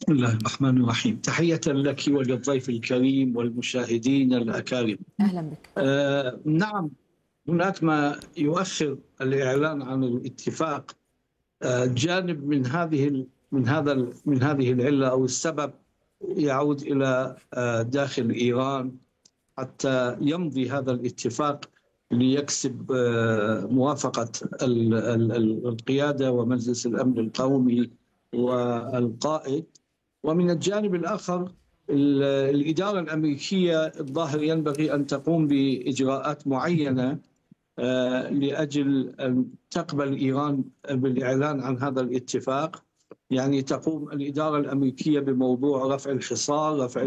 بسم الله الرحمن الرحيم. تحية لك وللضيف الكريم والمشاهدين الأكارم. أهلا بك. نعم، هناك ما يؤخر الإعلان عن الاتفاق. جانب من هذه العلة أو السبب يعود إلى داخل إيران حتى يمضي هذا الاتفاق ليكسب موافقة القيادة ومجلس الأمن القومي والقائد. ومن الجانب الآخر الإدارة الأمريكية الظاهر ينبغي أن تقوم بإجراءات معينة لأجل أن تقبل إيران بالإعلان عن هذا الاتفاق. يعني تقوم الإدارة الأمريكية بموضوع رفع الحصار، رفع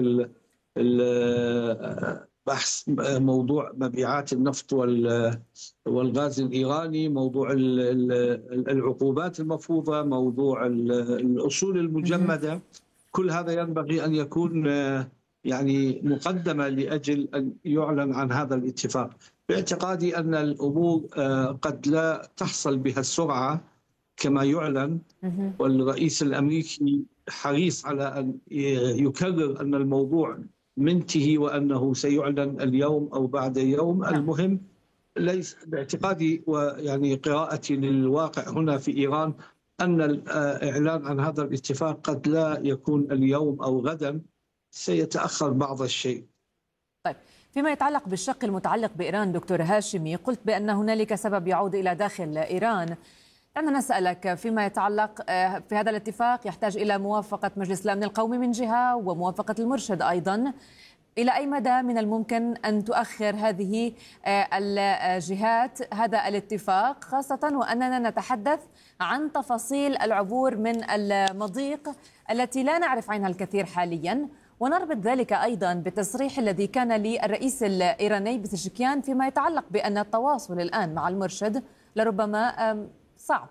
بحث موضوع مبيعات النفط والغاز الإيراني، موضوع العقوبات المفروضة، موضوع الأصول المجمدة. كل هذا ينبغي أن يكون يعني مقدمة لأجل أن يعلن عن هذا الاتفاق. باعتقادي أن الأمور قد لا تحصل بها السرعة كما يعلن، والرئيس الأمريكي حريص على أن يكرر أن الموضوع منتهي وأنه سيعلن اليوم أو بعد يوم. المهم ليس باعتقادي ويعني قراءتي للواقع هنا في إيران أن الإعلان عن هذا الاتفاق قد لا يكون اليوم أو غدا، سيتأخر بعض الشيء. طيب، فيما يتعلق بالشق المتعلق بإيران دكتور هاشمي، قلت بأن هنالك سبب يعود إلى داخل إيران. أنا نسألك فيما يتعلق في هذا الاتفاق يحتاج إلى موافقة مجلس الأمن القومي من جهة وموافقة المرشد أيضا. إلى أي مدى من الممكن أن تؤخر هذه الجهات هذا الاتفاق، خاصة وأننا نتحدث عن تفاصيل العبور من المضيق التي لا نعرف عنها الكثير حاليا، ونربط ذلك أيضا بالتصريح الذي كان للرئيس الإيراني بزشكيان فيما يتعلق بأن التواصل الآن مع المرشد لربما صعب.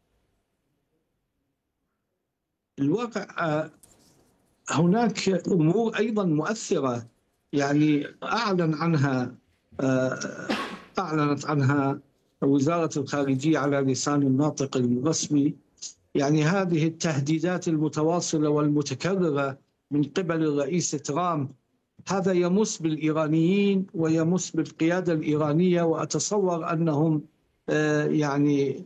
الواقع هناك أمور أيضا مؤثرة، يعني أعلنت عنها وزارة الخارجية على لسان الناطق الرسمي. يعني هذه التهديدات المتواصلة والمتكررة من قبل الرئيس ترامب، هذا يمس بالإيرانيين ويمس بالقيادة الإيرانية، وأتصور أنهم يعني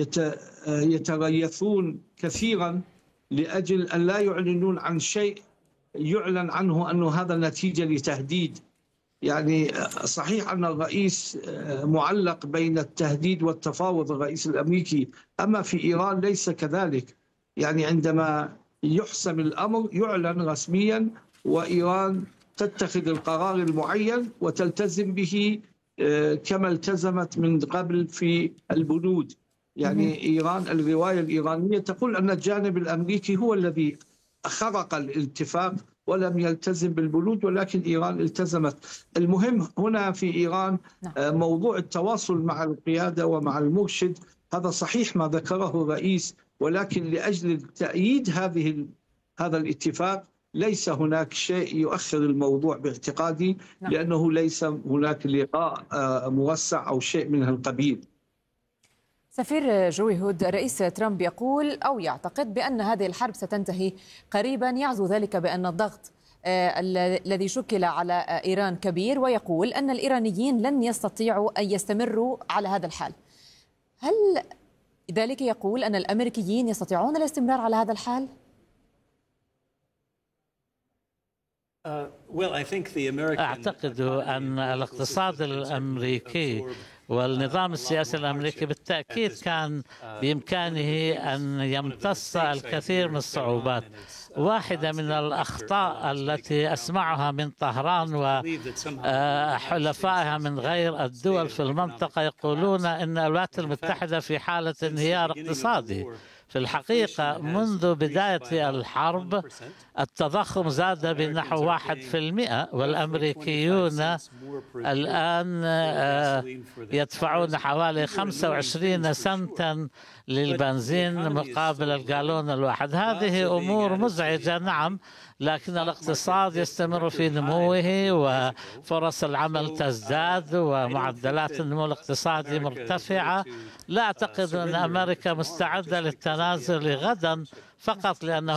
يتريثون كثيرا لأجل أن لا يعلنون عن شيء يعلن عنه أنه هذا نتيجة لتهديد. يعني صحيح أن الرئيس معلق بين التهديد والتفاوض، الرئيس الأمريكي، أما في إيران ليس كذلك. يعني عندما يحسم الأمر يعلن رسميا، وإيران تتخذ القرار المعين وتلتزم به كما التزمت من قبل في البنود. يعني إيران، الرواية الإيرانية تقول أن الجانب الأمريكي هو الذي خرق الاتفاق ولم يلتزم بالبنود، ولكن إيران التزمت. المهم هنا في إيران موضوع التواصل مع القيادة ومع المرشد، هذا صحيح ما ذكره الرئيس، ولكن لأجل تأييد هذا الاتفاق ليس هناك شيء يؤخر الموضوع باعتقادي، لأنه ليس هناك لقاء موسع أو شيء من القبيل. سفير جوي هود، الرئيس ترامب يقول أو يعتقد بأن هذه الحرب ستنتهي قريبا، يعزو ذلك بأن الضغط الذي شكل على إيران كبير، ويقول أن الإيرانيين لن يستطيعوا أن يستمروا على هذا الحال. هل ذلك يقول أن الأمريكيين يستطيعون الاستمرار على هذا الحال؟ أعتقد أن الاقتصاد الأمريكي والنظام السياسي الأمريكي بالتأكيد كان بإمكانه أن يمتص الكثير من الصعوبات. واحدة من الأخطاء التي أسمعها من طهران وحلفائها من غير الدول في المنطقة يقولون أن الولايات المتحدة في حالة انهيار اقتصادي. في الحقيقة منذ بداية الحرب التضخم زاد بنحو 1%، والأمريكيون الآن يدفعون حوالي 25 سنتا للبنزين مقابل الجالون الواحد. هذه أمور مزعجة نعم، لكن الاقتصاد يستمر في نموه وفرص العمل تزداد ومعدلات النمو الاقتصادي مرتفعة. لا أعتقد أن أمريكا مستعدة للتنازل غدا فقط لأنه